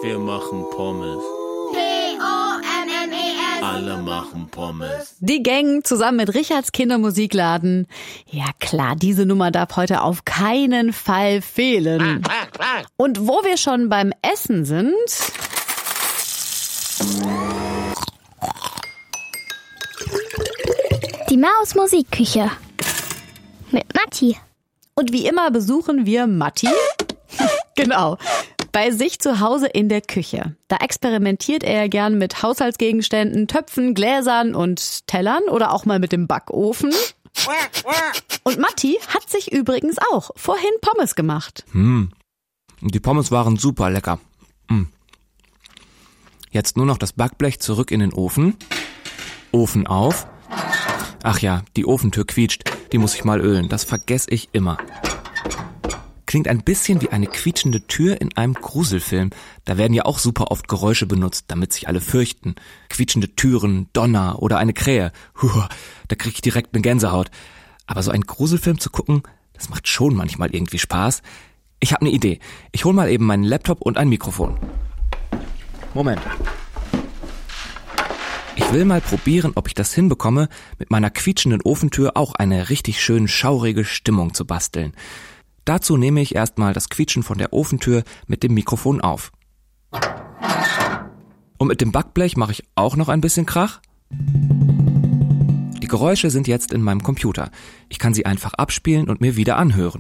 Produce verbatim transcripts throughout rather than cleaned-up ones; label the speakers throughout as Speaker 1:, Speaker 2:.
Speaker 1: Wir machen Pommes.
Speaker 2: P O M M E S.
Speaker 1: Alle machen Pommes.
Speaker 3: Die Gang zusammen mit Richards Kindermusikladen. Ja klar, diese Nummer darf heute auf keinen Fall fehlen. Und wo wir schon beim Essen sind...
Speaker 4: Die Maus Musikküche mit Matti.
Speaker 3: Und wie immer besuchen wir Matti. Genau. Bei sich zu Hause in der Küche. Da experimentiert er gern mit Haushaltsgegenständen, Töpfen, Gläsern und Tellern oder auch mal mit dem Backofen. Und Matti hat sich übrigens auch vorhin Pommes gemacht.
Speaker 5: Hm. Die Pommes waren super lecker. Hm. Jetzt nur noch das Backblech zurück in den Ofen. Ofen auf. Ach ja, die Ofentür quietscht. Die muss ich mal ölen. Das vergesse ich immer. Klingt ein bisschen wie eine quietschende Tür in einem Gruselfilm. Da werden ja auch super oft Geräusche benutzt, damit sich alle fürchten. Quietschende Türen, Donner oder eine Krähe. Puh, da krieg ich direkt eine Gänsehaut. Aber so einen Gruselfilm zu gucken, das macht schon manchmal irgendwie Spaß. Ich habe eine Idee. Ich hol mal eben meinen Laptop und ein Mikrofon. Moment. Ich will mal probieren, ob ich das hinbekomme, mit meiner quietschenden Ofentür auch eine richtig schön schaurige Stimmung zu basteln. Dazu nehme ich erstmal das Quietschen von der Ofentür mit dem Mikrofon auf. Und mit dem Backblech mache ich auch noch ein bisschen Krach. Die Geräusche sind jetzt in meinem Computer. Ich kann sie einfach abspielen und mir wieder anhören.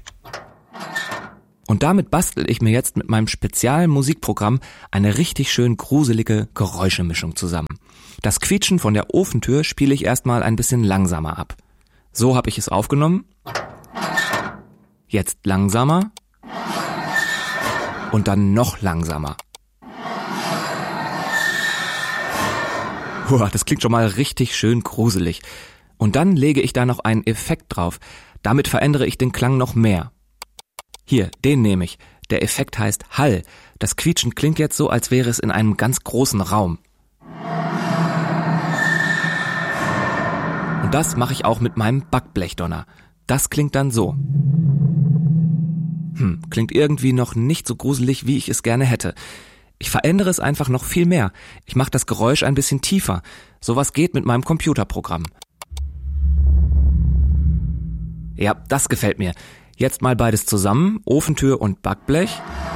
Speaker 5: Und damit bastel ich mir jetzt mit meinem speziellen Musikprogramm eine richtig schön gruselige Geräuschemischung zusammen. Das Quietschen von der Ofentür spiele ich erstmal ein bisschen langsamer ab. So habe ich es aufgenommen. Jetzt langsamer. Und dann noch langsamer. Puh, das klingt schon mal richtig schön gruselig. Und dann lege ich da noch einen Effekt drauf. Damit verändere ich den Klang noch mehr. Hier, den nehme ich. Der Effekt heißt Hall. Das Quietschen klingt jetzt so, als wäre es in einem ganz großen Raum. Und das mache ich auch mit meinem Backblechdonner. Das klingt dann so. Hm, klingt irgendwie noch nicht so gruselig, wie ich es gerne hätte. Ich verändere es einfach noch viel mehr. Ich mache das Geräusch ein bisschen tiefer. Sowas geht mit meinem Computerprogramm. Ja, das gefällt mir. Jetzt mal beides zusammen, Ofentür und Backblech.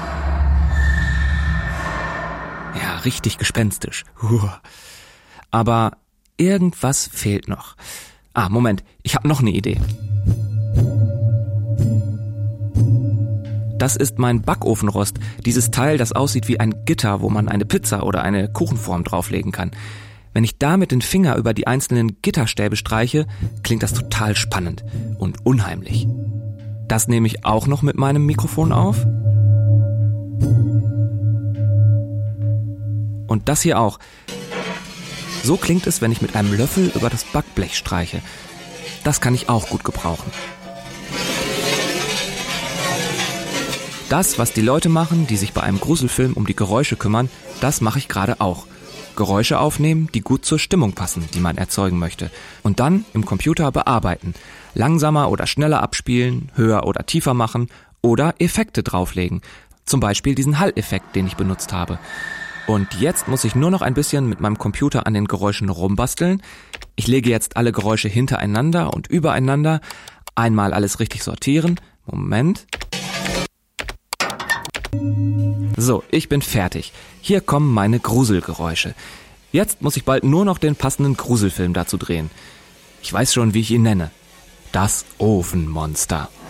Speaker 5: Ja, richtig gespenstisch. Aber irgendwas fehlt noch. Ah, Moment, ich habe noch eine Idee. Das ist mein Backofenrost, dieses Teil, das aussieht wie ein Gitter, wo man eine Pizza oder eine Kuchenform drauflegen kann. Wenn ich da mit den Finger über die einzelnen Gitterstäbe streiche, klingt das total spannend und unheimlich. Das nehme ich auch noch mit meinem Mikrofon auf. Und das hier auch. So klingt es, wenn ich mit einem Löffel über das Backblech streiche. Das kann ich auch gut gebrauchen. Das, was die Leute machen, die sich bei einem Gruselfilm um die Geräusche kümmern, das mache ich gerade auch. Geräusche aufnehmen, die gut zur Stimmung passen, die man erzeugen möchte. Und dann im Computer bearbeiten. Langsamer oder schneller abspielen, höher oder tiefer machen oder Effekte drauflegen. Zum Beispiel diesen Hall-Effekt, den ich benutzt habe. Und jetzt muss ich nur noch ein bisschen mit meinem Computer an den Geräuschen rumbasteln. Ich lege jetzt alle Geräusche hintereinander und übereinander. Einmal alles richtig sortieren. Moment. So, ich bin fertig. Hier kommen meine Gruselgeräusche. Jetzt muss ich bald nur noch den passenden Gruselfilm dazu drehen. Ich weiß schon, wie ich ihn nenne. Das Ofenmonster.